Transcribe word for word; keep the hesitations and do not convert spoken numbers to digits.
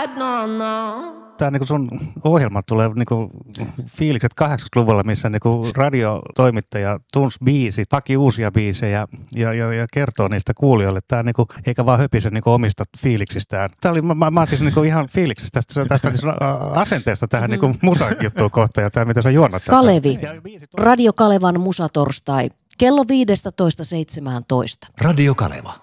no, no. Tämä niinku sun ohjelma tulee niinku fiilikset kahdeksankymmentäluvulla, missä niinku radiotoimittaja tunsi biisit, haki uusia biisejä ja, ja, ja kertoo niistä kuulijoille. Tämä niinku, eikä vaan höpise niinku omista fiiliksistään. Tämä oli, mä, mä oon siis niinku ihan fiiliksistä tästä, tästä niinku asenteesta tähän mm. niinku musajuttuun kohtaan ja tämä mitä sä juonnat. Kalevi, Radio Kalevan musatorstai, kello viisitoista seitsemäntoista. Radio Kaleva.